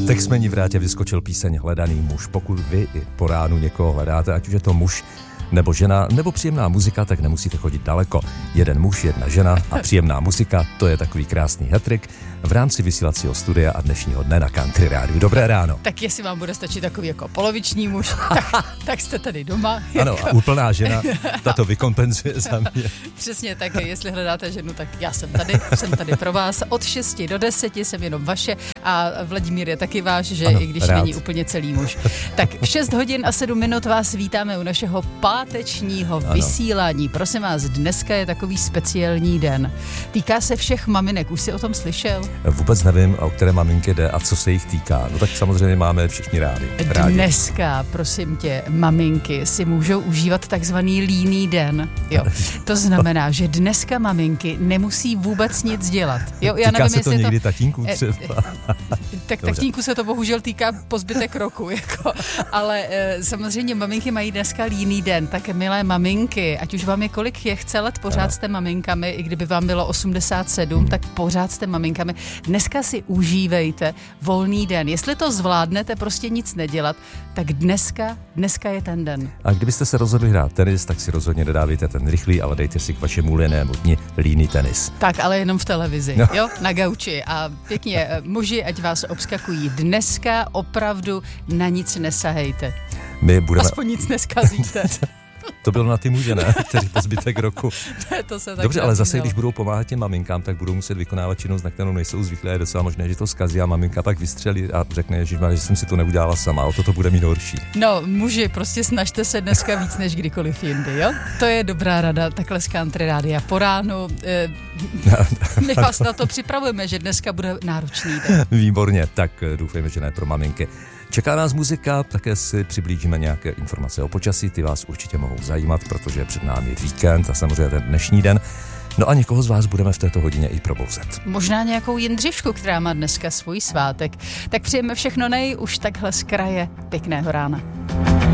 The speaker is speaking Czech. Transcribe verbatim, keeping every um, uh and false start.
Tak jsme ní v Rátě vyskočil píseň Hledaný muž. Pokud vy i po ránu někoho hledáte, ať už je to muž nebo žena, nebo příjemná muzika, tak nemusíte chodit daleko. Jeden muž, jedna žena a příjemná muzika, to je takový krásný hattrick v rámci vysílacího studia a dnešního dne na Country Rádiu. Dobré ráno. Tak jestli vám bude stačit takový jako poloviční muž, tak, tak jste tady doma. Ano, jako... a úplná žena, ta to vykompenzuje za mě. Přesně tak, jestli hledáte ženu, tak já jsem tady, jsem tady pro vás. Od šesti do deseti jsem jenom vaše a Vladimír je taky váš, že ano, i když rád. Není úplně celý muž. Tak v šest hodin a sedm minut vás vítáme u našeho pátečního ano. vysílání. Prosím vás, dneska je takový speciální den. Týká se všech maminek. Už jsi o tom slyšel? Vůbec nevím, o které maminky jde a co se jich týká. No tak samozřejmě máme všichni rádi. rádi. Dneska, prosím tě, maminky si můžou užívat takzvaný líný den. Jo. To znamená, že dneska maminky nemusí vůbec nic dělat. Jo, já týká nevím, se to někdy to... tatínků třeba. Tak tatínku se to bohužel týká po zbytek roku. Jako. Ale e, samozřejmě maminky mají dneska líný den. Tak milé maminky, ať už vám je kolik je chce let, pořád ano. jste maminkami, i kdyby vám bylo osmdesát sedm, hmm. tak pořád jste maminkami. Dneska si užívejte volný den. Jestli to zvládnete prostě nic nedělat, tak dneska, dneska je ten den. A kdybyste se rozhodli hrát tenis, tak si rozhodně nedávejte ten rychlý, ale dejte si k vašemu linému dni líný tenis. Tak, ale jenom v televizi, no. jo, na gauči. A pěkně, muži, ať vás obskakují. Dneska opravdu na nic nesahejte. My budeme... Aspoň nic neskazíte. To bylo na ty muže, ne? Kteří po zbytek roku. Ne, to se tak dobře, ale zase, znalo. Když budou pomáhat těm maminkám, tak budou muset vykonávat činnost, na kterou nejsou zvyklé. Je docela možné, že to zkazí a maminka pak vystřelí a řekne, ježišmar, že jsem si to neudělala sama. O to to bude mít horší. No, muži, prostě snažte se dneska víc než kdykoliv jindy, jo? To je dobrá rada, takhle z Country Rádia po ránu. Eh, my vás na to připravujeme, že dneska bude náročný den. Výborně, tak doufejme, že ne pro maminky. Čeká nás muzika, také si přiblížíme nějaké informace o počasí, ty vás určitě mohou zajímat, protože je před námi víkend a samozřejmě ten dnešní den. No a někoho z vás budeme v této hodině i probouzet. Možná nějakou Jindřišku, která má dneska svůj svátek. Tak přejeme všechno nej, už takhle z kraje. Pěkného rána.